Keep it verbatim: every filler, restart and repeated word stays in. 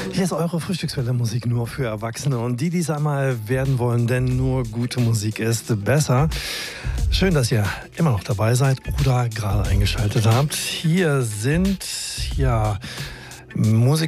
Hier ist eure Frühstückswelle Musik nur für Erwachsene und die, die es einmal werden wollen, denn nur gute Musik ist besser. Schön, dass ihr immer noch dabei seid oder gerade eingeschaltet habt. Hier sind ja Musik